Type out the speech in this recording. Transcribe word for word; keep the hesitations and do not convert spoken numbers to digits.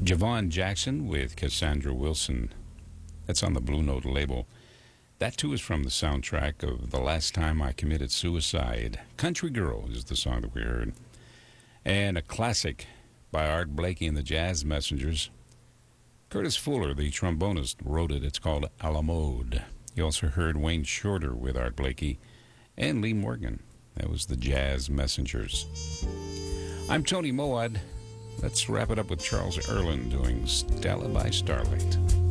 Javon Jackson with Cassandra Wilson. That's on the Blue Note label. That too is from the soundtrack of The Last Time I Committed Suicide. Country Girl is the song that we heard. And a classic by Art Blakey and the Jazz Messengers. Curtis Fuller, the trombonist, wrote it. It's called A la Mode. You also heard Wayne Shorter with Art Blakey and Lee Morgan. That was the Jazz Messengers. I'm Tony Moad. Let's wrap it up with Charles Earland doing Stella by Starlight.